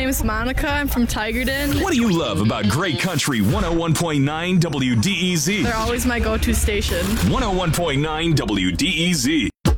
is Monica. I'm from Tigerton. What do you love about Great Country 101.9 WDEZ? They're always my go-to station. 101.9 WDEZ.